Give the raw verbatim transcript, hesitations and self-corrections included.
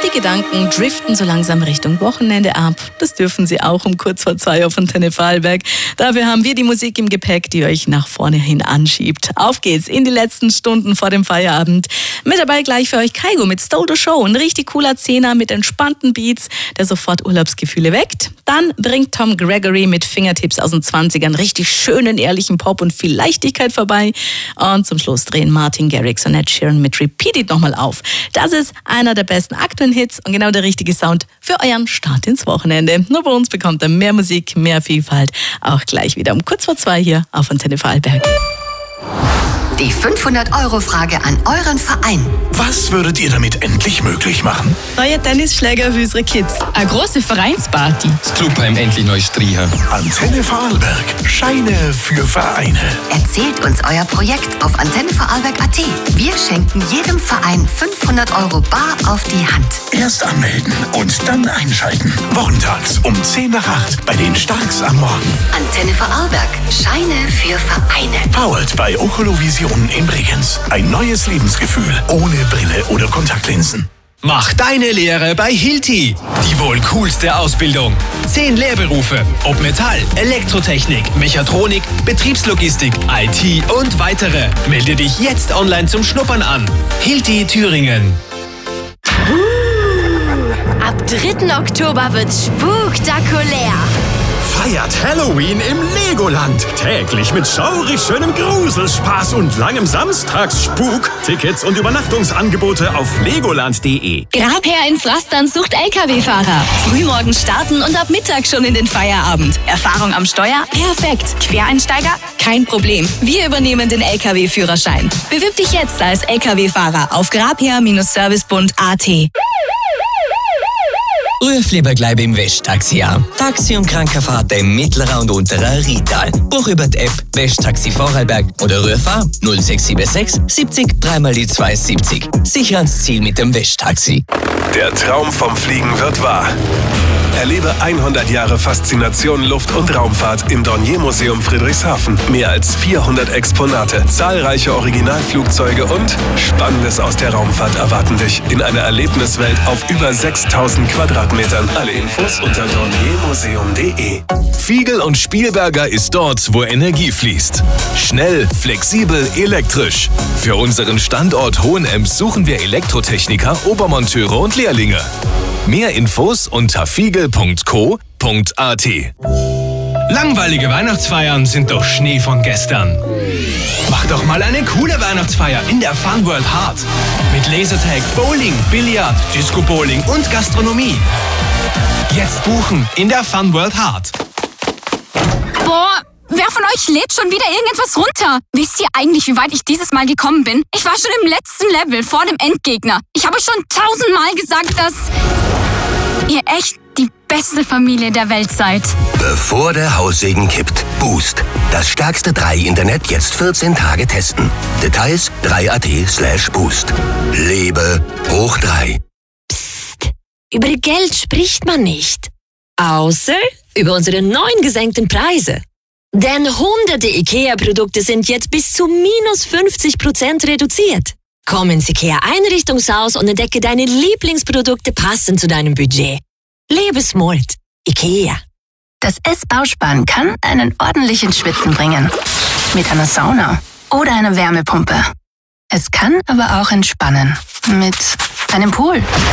Die Gedanken driften so langsam Richtung Wochenende ab. Das dürfen sie auch um kurz vor zwei auf Antenne Vorarlberg. Dafür haben wir die Musik im Gepäck, die euch nach vorne hin anschiebt. Auf geht's in die letzten Stunden vor dem Feierabend. Mit dabei gleich für euch Kaigo mit Stole the Show. Ein richtig cooler Zehner mit entspannten Beats, der sofort Urlaubsgefühle weckt. Dann bringt Tom Gregory mit Fingertips aus den zwanzigern richtig schönen, ehrlichen Pop und viel Leichtigkeit vorbei. Und zum Schluss drehen Martin Garrix und Ed Sheeran mit Repeat It nochmal auf. Das ist einer der besten aktuellen Hits und genau der richtige Sound für euren Start ins Wochenende. Nur bei uns bekommt ihr mehr Musik, mehr Vielfalt. Auch gleich wieder um kurz vor zwei hier auf Antenne Vorarlberg. Die fünfhundert-Euro-Frage an euren Verein. Was würdet ihr damit endlich möglich machen? Neue Tennisschläger für unsere Kids. Eine große Vereinsparty. Das Clubheim endlich neu streichen. Antenne Vorarlberg. Scheine für Vereine. Erzählt uns euer Projekt auf antenne vorarlberg punkt at. Wir schenken jedem Verein fünfhundert Euro bar auf die Hand. Erst anmelden und dann einschalten. Wochentags um zehn nach acht bei den Starks am Morgen. Antenne Vorarlberg. Scheine für Vereine. Powered bei Okolovision in Bregenz. Ein neues Lebensgefühl ohne Brille oder Kontaktlinsen. Mach deine Lehre bei Hilti. Die wohl coolste Ausbildung. Zehn Lehrberufe. Ob Metall, Elektrotechnik, Mechatronik, Betriebslogistik, I T und weitere. Melde dich jetzt online zum Schnuppern an. Hilti Thüringen. Ab dritten Oktober wird's spektakulär. Feiert Halloween im Legoland. Täglich mit schaurig schönem Gruselspaß und langem Samstagsspuk. Tickets und Übernachtungsangebote auf legoland punkt de. Grabherr in Frastern sucht L K W-Fahrer. Frühmorgens starten und ab Mittag schon in den Feierabend. Erfahrung am Steuer? Perfekt. Quereinsteiger? Kein Problem. Wir übernehmen den L K W-Führerschein. Bewirb dich jetzt als L K W-Fahrer auf grabherr Service punkt at. Ruf lieber gleich im Westtaxi an. Taxi- und Krankenfahrt im mittleren und unteren Rital. Buch über die App Westtaxi Vorarlberg oder ruf an null sechs sieben sechs siebzig drei mal die zwei siebzig. Sicher ans Ziel mit dem Westtaxi. Der Traum vom Fliegen wird wahr. Erlebe hundert Jahre Faszination Luft- und Raumfahrt im Dornier-Museum Friedrichshafen. Mehr als vierhundert Exponate, zahlreiche Originalflugzeuge und Spannendes aus der Raumfahrt erwarten dich in einer Erlebniswelt auf über sechstausend Quadratmetern. Alle Infos unter dornier museum punkt de. Fiegel und Spielberger ist dort, wo Energie fließt. Schnell, flexibel, elektrisch. Für unseren Standort Hohenems suchen wir Elektrotechniker, Obermonteure und Lehrlinge. Mehr Infos unter fiegel punkt co punkt at. Langweilige Weihnachtsfeiern sind doch Schnee von gestern. Mach doch mal eine coole Weihnachtsfeier in der Fun World Hart. Mit Lasertag, Bowling, Billard, Disco Bowling und Gastronomie. Jetzt buchen in der Fun World Hart. Boah, wer von euch lädt schon wieder irgendetwas runter? Wisst ihr eigentlich, wie weit ich dieses Mal gekommen bin? Ich war schon im letzten Level vor dem Endgegner. Ich habe euch schon tausendmal gesagt, dass ihr echt die beste Familie der Welt seid. Bevor der Haussegen kippt, Boost. Das stärkste drei Internet jetzt vierzehn Tage testen. Details drei punkt at slash boost. Lebe hoch drei. Psst, über Geld spricht man nicht. Außer über unsere neuen gesenkten Preise. Denn hunderte IKEA-Produkte sind jetzt bis zu minus fünfzig Prozent reduziert. Komm ins IKEA-Einrichtungshaus und entdecke deine Lieblingsprodukte passend zu deinem Budget. Lebe smart. IKEA. Das Essbausparen kann einen ordentlichen Schwitzen bringen. Mit einer Sauna oder einer Wärmepumpe. Es kann aber auch entspannen. Mit einem Pool